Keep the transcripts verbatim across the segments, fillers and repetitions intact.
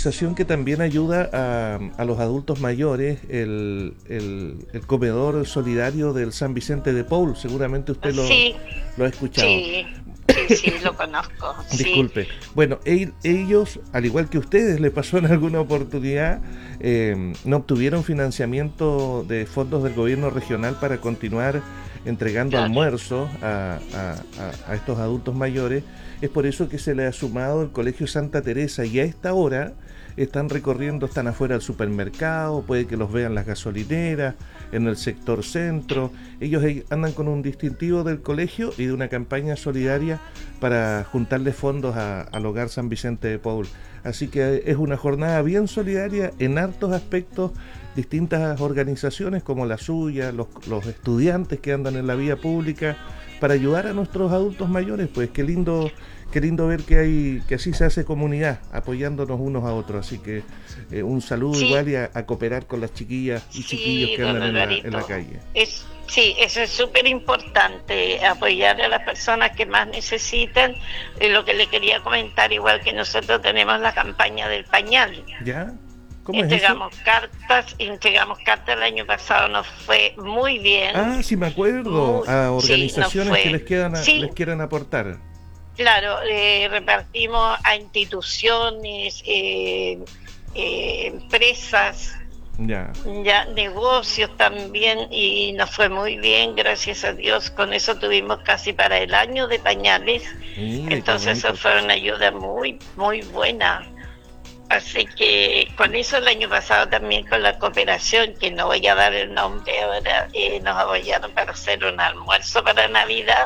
organización que también ayuda a, a los adultos mayores, el, el, el comedor solidario del San Vicente de Paul. Seguramente usted lo, Sí, lo ha escuchado. sí, sí, sí, lo conozco, sí. Disculpe. Bueno, e- ellos, al igual que ustedes, le pasó en alguna oportunidad, eh, no obtuvieron financiamiento de fondos del gobierno regional para continuar entregando Claro. almuerzos a, a- a- a estos adultos mayores. Es por eso que se le ha sumado el Colegio Santa Teresa y a esta hora están recorriendo, están afuera del supermercado, puede que los vean las gasolineras, en el sector centro. Ellos eh, andan con un distintivo del colegio y de una campaña solidaria para juntarle fondos a- al Hogar San Vicente de Paul. Así que es una jornada bien solidaria en hartos aspectos, distintas organizaciones como la suya, los, los estudiantes que andan en la vía pública, para ayudar a nuestros adultos mayores. Pues qué lindo, qué lindo ver que hay, que así se hace comunidad, apoyándonos unos a otros. Así que eh, un saludo Sí, igual y a, a cooperar con las chiquillas y chiquillos sí, que don andan en la, en la Alvarito. calle. Es, sí, eso es súper importante, apoyar a las personas que más necesitan. Eh, lo que le quería comentar, igual que nosotros tenemos la campaña del pañal. ¿Ya? ¿Cómo es eso? Entregamos cartas, entregamos cartas el año pasado, nos fue muy bien. Ah, sí me acuerdo, Muy, a sí, nos organizaciones que fue. les quedan a- Sí, les quieran aportar. claro, eh, repartimos a instituciones, eh, eh, empresas, Ya. ya negocios también, y nos fue muy bien, gracias a Dios. Con eso tuvimos casi para el año de pañales, Mire, qué entonces eso bonito. fue una ayuda muy, muy buena. Así que con eso el año pasado también con la cooperación, que no voy a dar el nombre ahora, eh, nos apoyaron para hacer un almuerzo para Navidad.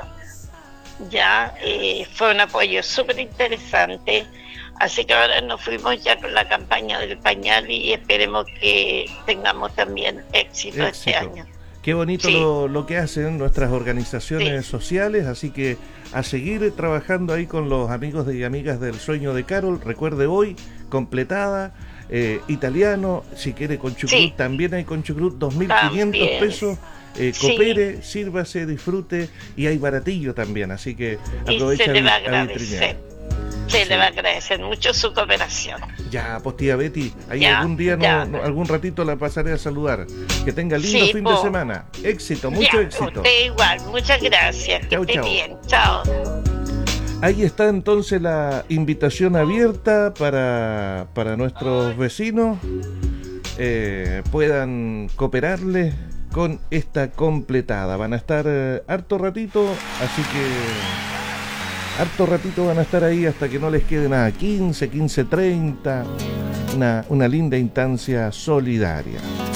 Ya eh, fue un apoyo súper interesante. Así que ahora nos fuimos ya con la campaña del pañal y esperemos que tengamos también éxito este Éxito. año. Qué bonito Sí, lo, lo que hacen nuestras sí, organizaciones sociales, así que a seguir trabajando ahí con los amigos y amigas del Sueño de Carol. Recuerde hoy, completada, eh, italiano, si quiere con chucrut, sí, también hay con chucrut, dos mil quinientos también. pesos. Eh, Sí, coopere, sírvase, disfrute y hay baratillo también, así que y se aprovecha a, le vi- va a a vitrinear. agradecer. Se le va a Sí. agradecer mucho su cooperación. Ya, pues tía Betty, ahí Ya, algún día, no, ya. no- algún ratito la pasaré a saludar. Que tenga lindo Sí, fin de po. semana. Éxito, mucho Ya, éxito. usted igual. Muchas gracias. Que Chau, esté chau. bien. Chao. Ahí está entonces la invitación abierta para, para nuestros vecinos. Eh, puedan cooperarles con esta completada. Van a estar eh, harto ratito, así que harto ratito van a estar ahí hasta que no les quede nada. quince, quince treinta. Una, una linda instancia solidaria.